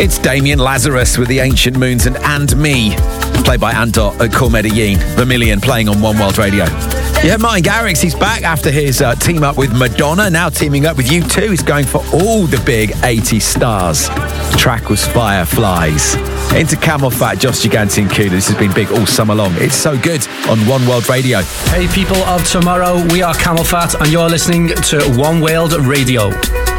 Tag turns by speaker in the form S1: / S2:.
S1: It's Damien Lazarus with the Ancient Moons and Me, played by Andot at Cool Medellin. Vermilion playing on One World Radio. Yeah, Martin Garrix, he's back after his team up with Madonna, now teaming up with U2. He's going for all the big 80s stars. The track was Fireflies. Into Camel Fat, Josh Gigante and Kula. This has been big all summer long. It's so good on One World Radio.
S2: Hey people of tomorrow, we are Camel Fat and you're listening to One World Radio.